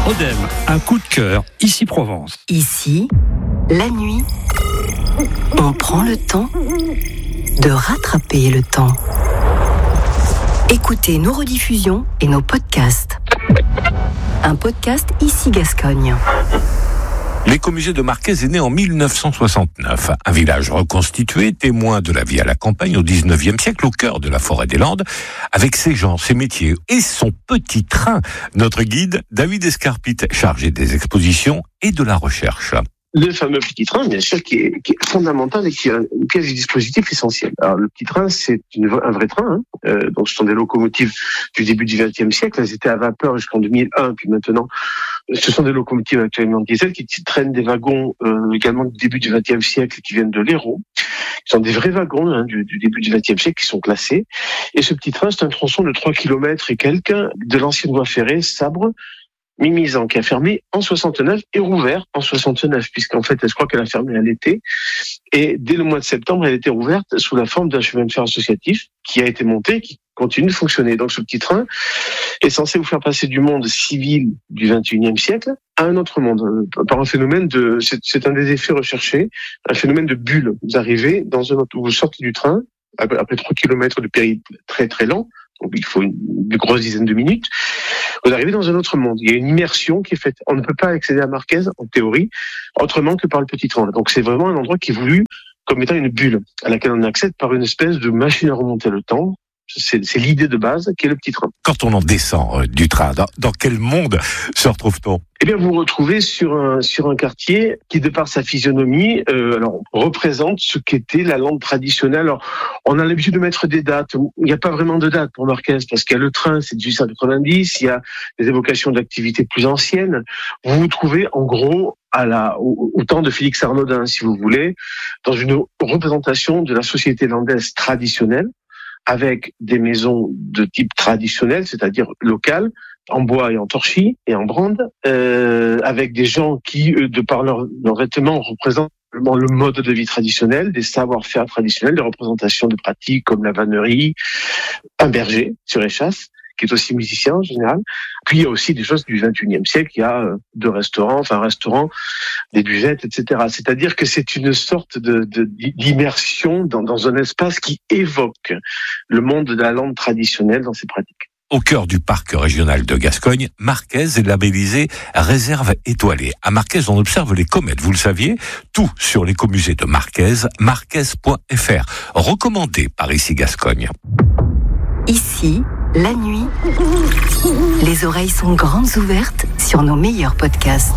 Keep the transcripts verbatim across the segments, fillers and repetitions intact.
Odem, un coup de cœur, ici Provence. Ici, la nuit, on prend le temps de rattraper le temps. Écoutez nos rediffusions et nos podcasts. Un podcast Ici Gascogne. L'écomusée de Marquez est né en mille neuf cent soixante-neuf. Un village reconstitué, témoin de la vie à la campagne au dix-neuvième siècle, au cœur de la forêt des Landes, avec ses gens, ses métiers et son petit train. Notre guide, David Escarpite, chargé des expositions et de la recherche. Le fameux petit train, bien sûr, qui est, qui est fondamental et qui est une pièce du dispositif essentielle. Alors, le petit train, c'est une, un vrai train. Hein. Euh, donc, ce sont des locomotives du début du vingtième siècle. Elles étaient à vapeur jusqu'en deux mille un, puis maintenant, ce sont des locomotives actuellement diesel qui traînent des wagons euh, également du début du vingtième siècle qui viennent de l'Hérault. Ce sont des vrais wagons hein, du, du début du vingtième siècle qui sont classés. Et ce petit train, c'est un tronçon de trois kilomètres et quelques de l'ancienne voie ferrée Sabre, Mimizan, qui a fermé en soixante-neuf et rouvert en soixante-neuf, puisqu'en fait, je crois qu'elle a fermé à l'été. Et dès le mois de septembre, elle a été rouverte sous la forme d'un chemin de fer associatif qui a été monté, qui continue de fonctionner. Donc, ce petit train est censé vous faire passer du monde civil du vingt et unième siècle à un autre monde, par un phénomène de, c'est, c'est un des effets recherchés, un phénomène de bulle. Vous arrivez dans un autre, vous sortez du train, après trois kilomètres de périple très très lent, donc il faut une, une grosse dizaine de minutes, vous arrivez dans un autre monde. Il y a une immersion qui est faite. On ne peut pas accéder à Marquez, en théorie, autrement que par le petit train. Donc c'est vraiment un endroit qui est voulu comme étant une bulle, à laquelle on accède par une espèce de machine à remonter le temps. C'est, c'est l'idée de base qui est le petit train. Quand on en descend euh, du train, dans, dans quel monde se retrouve-t-on ? Eh bien, vous vous retrouvez sur un sur un quartier qui, de par sa physionomie, euh, alors représente ce qu'était la Lande traditionnelle. Alors, on a l'habitude de mettre des dates. Il n'y a pas vraiment de date pour Marquez parce qu'il y a le train, c'est dix-huit cent quatre-vingt-dix. Il y a des évocations d'activités plus anciennes. Vous vous trouvez en gros à la au, au temps de Félix Arnaudin, si vous voulez, dans une représentation de la société landaise traditionnelle, avec des maisons de type traditionnel, c'est-à-dire local, en bois et en torchis et en brande, euh, avec des gens qui, de par leurs leur vêtements, représentent le mode de vie traditionnel, des savoir-faire traditionnels, des représentations de pratiques comme la vannerie, un berger sur échasse, qui est aussi musicien en général. Puis il y a aussi des choses du vingt et unième siècle, il y a deux restaurants, enfin un restaurant, des buvettes, et cetera. C'est-à-dire que c'est une sorte de, de d'immersion dans, dans un espace qui évoque le monde de la Lande traditionnelle dans ses pratiques. Au cœur du parc régional de Gascogne, Marquez est labellisé réserve étoilée. À Marquez, on observe les comètes, vous le saviez. Tout sur l'écomusée de Marquez, marquez point f r. Recommandé par Ici Gascogne. Ici, la nuit, les oreilles sont grandes ouvertes sur nos meilleurs podcasts.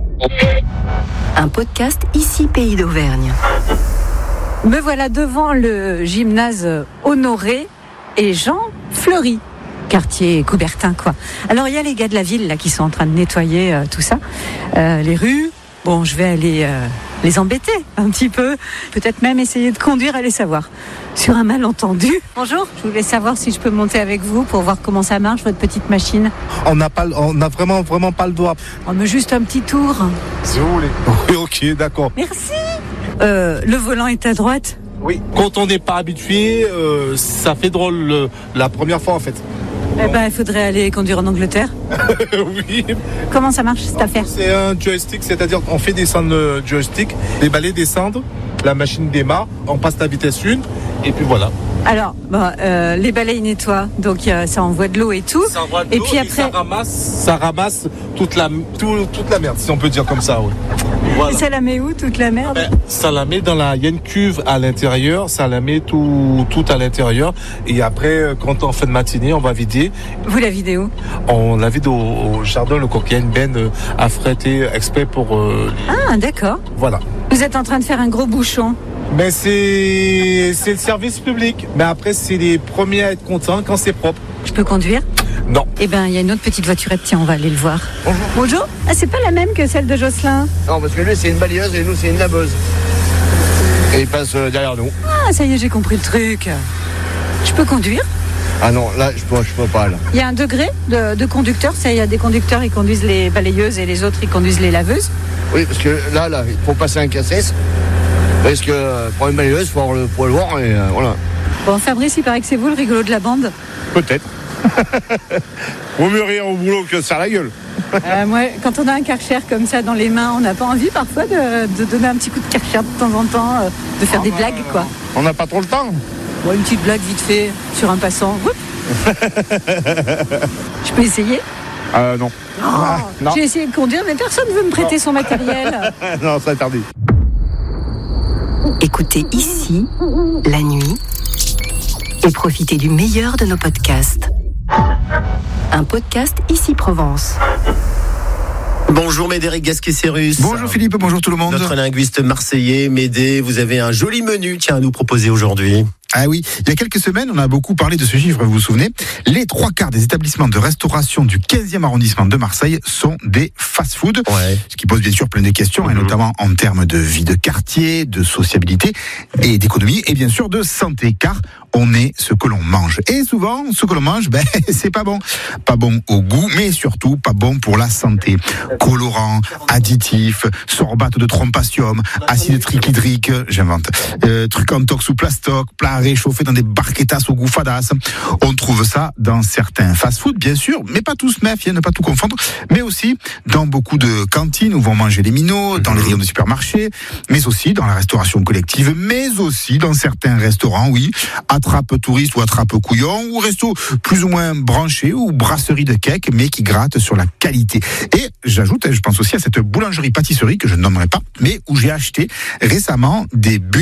Un podcast Ici Pays d'Auvergne. Me voilà devant le gymnase Honoré et Jean Fleury, quartier Coubertin, quoi. Alors, il y a les gars de la ville, là, qui sont en train de nettoyer euh, tout ça, euh, les rues. Bon, je vais aller euh, les embêter un petit peu, peut-être même essayer de conduire, aller savoir. Sur un malentendu. Bonjour, je voulais savoir si je peux monter avec vous pour voir comment ça marche, votre petite machine. On n'a pas, on n'a vraiment, vraiment pas le doigt. On me juste un petit tour. Si vous voulez. Oui, ok, d'accord. Merci. Euh, le volant est à droite. Oui. Quand on n'est pas habitué, euh, ça fait drôle le, la première fois en fait. Eh ben, il faudrait aller conduire en Angleterre. Oui. Comment ça marche cette affaire ? C'est un joystick, c'est-à-dire qu'on fait descendre le joystick, les balais descendent, la machine démarre, on passe la vitesse une, et puis voilà. Alors, bon, euh, les balais ils nettoient, donc euh, ça envoie de l'eau et tout. Ça envoie de et l'eau puis et après, ça ramasse, ça ramasse toute la, tout, toute la merde, si on peut dire comme ça. Oui. Voilà. Et ça la met où toute la merde ? Ben, ça la met dans la, il y a une cuve à l'intérieur, ça la met tout, tout à l'intérieur. Et après, quand on fait de matinée, on va vider. Vous la videz où ? On la vide au, au jardin, le coq. Il y a une benne à fréter exprès pour. Euh, Ah, d'accord. Voilà. Vous êtes en train de faire un gros bouchon. Mais c'est, c'est le service public. Mais après, c'est les premiers à être contents quand c'est propre. Je peux conduire ? Non. Eh ben, il y a une autre petite voiturette. Tiens, on va aller le voir. Bonjour. Bonjour. Ah, c'est pas la même que celle de Jocelyn. Non, parce que lui, c'est une balayeuse et nous, c'est une laveuse. Et il passe euh, derrière nous. Ah, ça y est, j'ai compris le truc. Je peux conduire ? Ah non, là, je peux, je peux pas, là. Il y a un degré de, de conducteur. Ça, il y a des conducteurs, ils conduisent les balayeuses et les autres, ils conduisent les laveuses. Oui, parce que là, là, il faut passer un cassesse. Parce que euh, pour une balayeuse, il faut avoir le poids lourd et euh, voilà. Bon, Fabrice, il paraît que c'est vous le rigolo de la bande. Peut-être. Vaut mieux rire au boulot que se faire la gueule. Euh, moi, quand on a un Karcher comme ça dans les mains, on n'a pas envie parfois de, de donner un petit coup de Karcher de temps en temps, euh, de faire Ah des bah, blagues, quoi. On n'a pas trop le temps. Bon, une petite blague vite fait sur un passant. Oups. Je peux essayer? Euh, non. Oh, non. J'ai essayé de conduire, mais personne ne veut me prêter Non. son matériel. Non, c'est interdit. Écoutez ici, la nuit, et profitez du meilleur de nos podcasts. Un podcast Ici Provence. Bonjour Médéric Gasquet-Cérus. Bonjour Philippe, bonjour tout le monde. Notre linguiste marseillais, Médé, vous avez un joli menu, tiens, à nous proposer aujourd'hui. Ah oui, il y a quelques semaines, on a beaucoup parlé de ce chiffre, vous vous souvenez. Les trois quarts des établissements de restauration du quinzième arrondissement de Marseille sont des fast-food. Ouais. Ce qui pose bien sûr plein de questions, Mmh. et notamment en termes de vie de quartier, de sociabilité et d'économie, et bien sûr de santé, car on est ce que l'on mange. Et souvent, ce que l'on mange, ben, c'est pas bon. Pas bon au goût, mais surtout pas bon pour la santé. Colorants, additifs, sorbates de trompasium, acide triclydrique, j'invente, euh, trucs en tox ou plastoc, plats réchauffés dans des barquetas au goût fadasse. On trouve ça dans certains fast-food, bien sûr, mais pas tous, mais ne pas tout confondre, mais aussi dans beaucoup de cantines où vont manger les minots, dans les rayons de supermarchés, mais aussi dans la restauration collective, mais aussi dans certains restaurants, oui, attrape touriste ou attrape couillon, ou resto plus ou moins branché, ou brasserie de cake, mais qui gratte sur la qualité. Et j'ajoute, je pense aussi à cette boulangerie-pâtisserie que je ne nommerai pas, mais où j'ai acheté récemment des